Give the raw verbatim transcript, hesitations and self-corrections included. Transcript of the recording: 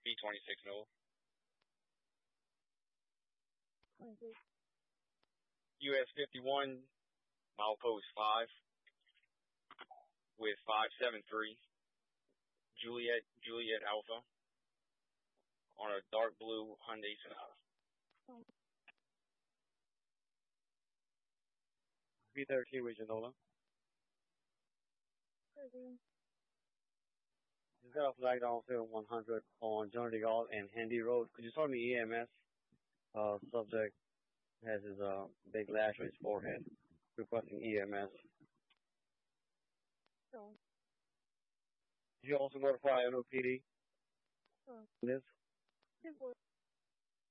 B twenty-six Nova. twenty-six. U S fifty-one, milepost five, with five seven three, Juliet, Juliet Alpha, on a dark blue Hyundai Sonata. B thirteen with Genola. thirteen. Just got a flag down field one hundred on John de Gaulle and Handy Road. Could you tell me E M S? Uh, subject has his uh, big lash on his forehead. Requesting E M S. So. Did you also notify N O P D? So. This? Simple.